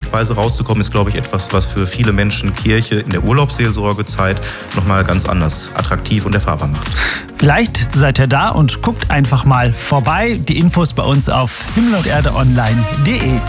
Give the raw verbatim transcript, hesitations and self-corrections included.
Sichtweise rauszukommen, ist, glaube ich, etwas, was für viele Menschen Kirche in der Urlaubsseelsorgezeit nochmal ganz anders attraktiv und erfahrbar macht. Vielleicht seid ihr da und guckt einfach mal vorbei. Die Infos bei uns auf himmel und erde online punkt de.